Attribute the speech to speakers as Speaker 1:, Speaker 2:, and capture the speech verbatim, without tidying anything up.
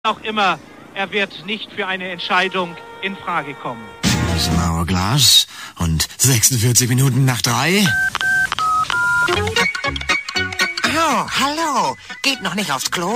Speaker 1: auch immer, er wird nicht für eine Entscheidung in Frage kommen.
Speaker 2: Das Mauerglas und sechsundvierzig Minuten nach drei.
Speaker 3: Oh, hallo. Geht noch nicht aufs Klo?